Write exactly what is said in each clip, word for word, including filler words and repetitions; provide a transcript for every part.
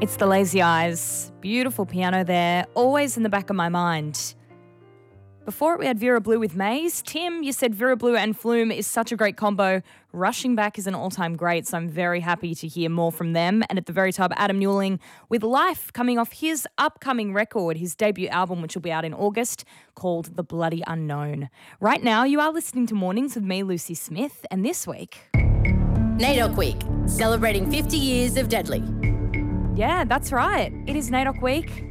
It's the Lazy Eyes. Beautiful piano there, always in the back of my mind. Before it, we had Vera Blue with Maze. Tim, you said Vera Blue and Flume is such a great combo. Rushing Back is an all-time great, so I'm very happy to hear more from them. And at the very top, Adam Newling with Life, coming off his upcoming record, his debut album, which will be out in August, called The Bloody Unknown. Right now, you are listening to Mornings with me, Lucy Smith, and this week... NAIDOC Week, celebrating fifty years of Deadly. Yeah, that's right. It is NAIDOC Week.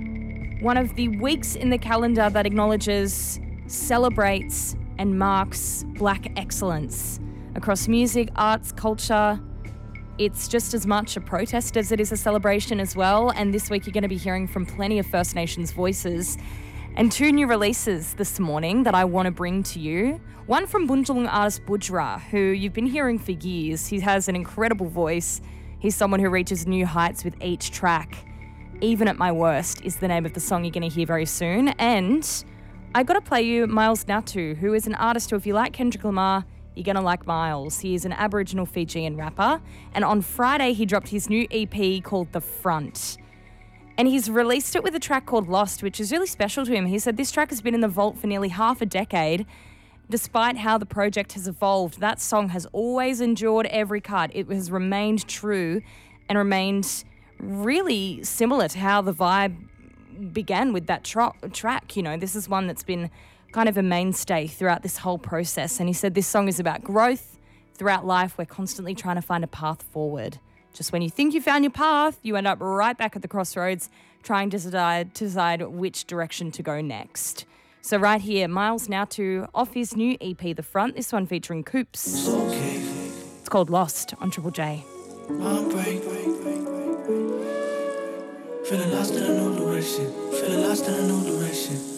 One of the weeks in the calendar that acknowledges, celebrates and marks Black excellence across music, arts, culture. It's just as much a protest as it is a celebration as well. And this week you're going to be hearing from plenty of First Nations voices and two new releases this morning that I want to bring to you. One from Bundjalung artist Budra, who you've been hearing for years. He has an incredible voice. He's someone who reaches new heights with each track. Even at My Worst is the name of the song you're going to hear very soon. And I got to play you Miles Natu, who is an artist who, if you like Kendrick Lamar, you're going to like Miles. He is an Aboriginal Fijian rapper. And on Friday, he dropped his new E P called The Front. And he's released it with a track called Lost, which is really special to him. He said this track has been in the vault for nearly half a decade. Despite how the project has evolved, that song has always endured every cut. It has remained true and remained really similar to how the vibe began with that tra- track. You know, this is one that's been kind of a mainstay throughout this whole process. And he said this song is about growth. Throughout life, we're constantly trying to find a path forward. Just when you think you found your path, you end up right back at the crossroads trying to decide, to decide which direction to go next. So right here, Miles Natu off his new E P, The Front, this one featuring Coops. It's okay. It's called Lost on Triple J. My break. Feeling lost in a new direction. Feeling lost in a new direction.